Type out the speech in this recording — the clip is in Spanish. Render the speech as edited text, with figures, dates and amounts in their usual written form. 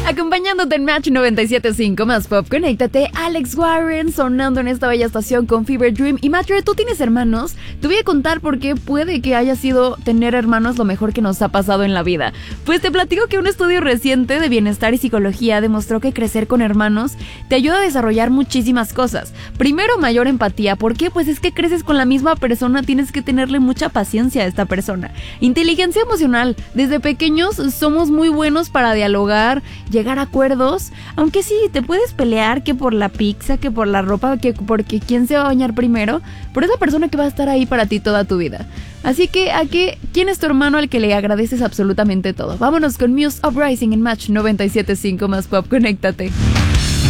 Acompañándote en Match 97.5 más Pop, conéctate. Alex Warren sonando en esta bella estación con Fever Dream. Y Matcher, ¿tú tienes hermanos? Te voy a contar por qué puede que haya sido tener hermanos lo mejor que nos ha pasado en la vida. Pues te platico que un estudio reciente de bienestar y psicología demostró que crecer con hermanos te ayuda a desarrollar muchísimas cosas. Primero, mayor empatía. ¿Por qué? Pues es que creces con la misma persona, tienes que tenerle mucha paciencia a esta persona. Inteligencia emocional. Desde pequeños somos muy buenos para dialogar, llegar a acuerdos, aunque sí, te puedes pelear que por la pizza, que por la ropa, que porque quién se va a bañar primero, por esa persona que va a estar ahí para ti toda tu vida. Así que, ¿quién es tu hermano al que le agradeces absolutamente todo? Vámonos con Muse Uprising en Match 97.5 más Pop, conéctate.